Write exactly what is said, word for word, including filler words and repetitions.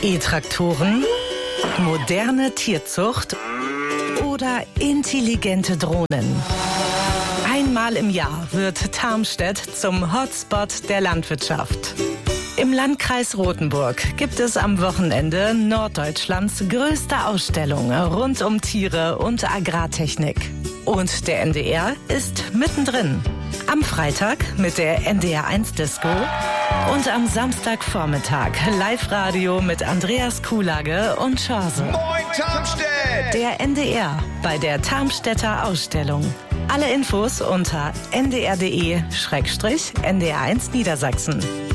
E-Traktoren, moderne Tierzucht oder intelligente Drohnen. Einmal im Jahr wird Tarmstedt zum Hotspot der Landwirtschaft. Im Landkreis Rothenburg gibt es am Wochenende Norddeutschlands größte Ausstellung rund um Tiere und Agrartechnik. Und der N D R ist mittendrin. Am Freitag mit der N D R eins Disco und am Samstagvormittag Live-Radio mit Andreas Kuhlage und Chance. Moin Tarmstedt! Der N D R bei der Tarmstädter Ausstellung. Alle Infos unter n d r punkt d e Schrägstrich N D R eins Niedersachsen.